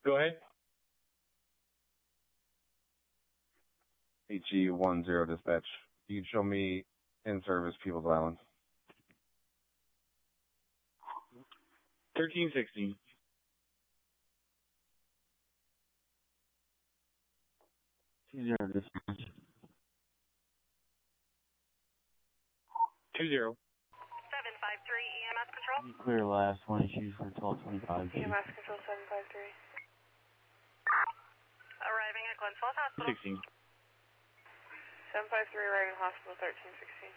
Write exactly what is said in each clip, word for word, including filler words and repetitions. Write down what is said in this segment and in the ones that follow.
Go ahead. H E one zero dispatch. You can show me in service People's Island. thirteen sixteen. Two zero dispatch. Two zero. Seven five three E M S control. Be clear last one issues for twelve twenty-five. E M S control seven five three. Arriving at Glens Falls Hospital. Sixteen. Seven five three arriving hospital thirteen sixteen.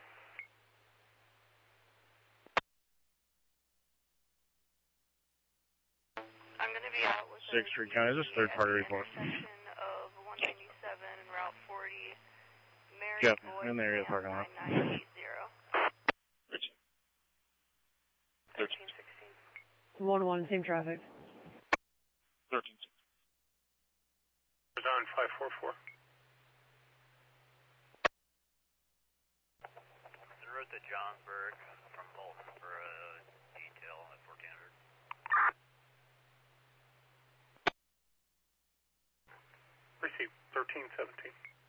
I'm going to be out with Six Street County. This is third party report. Section of one ninety-seven and Route forty. Mary Jeff, Boyd, in the area parking lot. nine nine eight zero. Thirteen. thirteen sixteen. one one, same traffic. Thirteen. On five four four. En route to Johnsburg from Bolton for a detail at fourteen hundred. Receive thirteen seventeen.